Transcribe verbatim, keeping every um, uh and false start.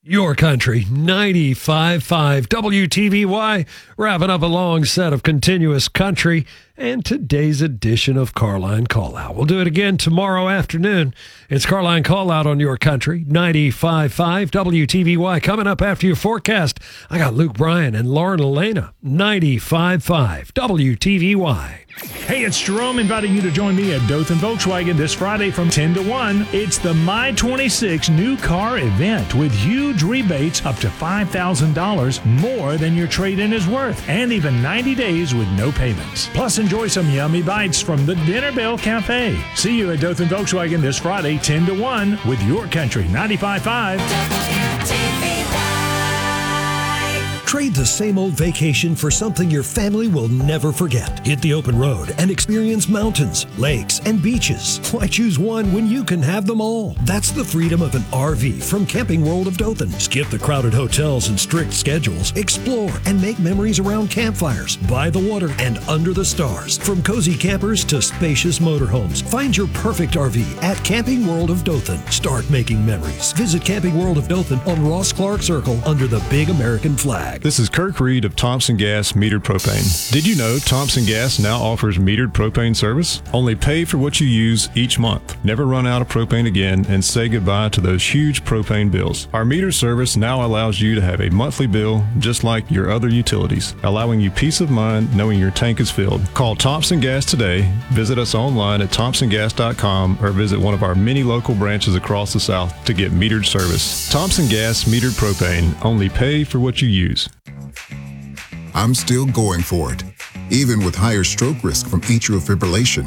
Your Country, ninety-five point five W T V Y, wrapping up a long set of continuous country and today's edition of Carline Call Out. We'll do it again tomorrow afternoon. It's Carline Call Out on Your Country, ninety-five point five W T V Y. Coming up after your forecast, I got Luke Bryan and Lauren Elena, ninety-five point five W T V Y. Hey, it's Jerome inviting you to join me at Dothan Volkswagen this Friday from ten to one. It's the My twenty-six new car event with huge rebates up to five thousand dollars more than your trade-in is worth, and even ninety days with no payments. Plus, enjoy some yummy bites from the Dinner Bell Cafe. See you at Dothan Volkswagen this Friday, ten to one, with Your Country ninety-five point five. Trade the same old vacation for something your family will never forget. Hit the open road and experience mountains, lakes, and beaches. Why choose one when you can have them all? That's the freedom of an R V from Camping World of Dothan. Skip the crowded hotels and strict schedules. Explore and make memories around campfires, by the water, and under the stars. From cozy campers to spacious motorhomes, find your perfect R V at Camping World of Dothan. Start making memories. Visit Camping World of Dothan on Ross Clark Circle under the big American flag. This is Kirk Reed of Thompson Gas Metered Propane. Did you know Thompson Gas now offers metered propane service? Only pay for what you use each month. Never run out of propane again and say goodbye to those huge propane bills. Our meter service now allows you to have a monthly bill just like your other utilities, allowing you peace of mind knowing your tank is filled. Call Thompson Gas today, visit us online at thompson gas dot com, or visit one of our many local branches across the South to get metered service. Thompson Gas Metered Propane. Only pay for what you use. I'm still going for it. Even with higher stroke risk from atrial fibrillation,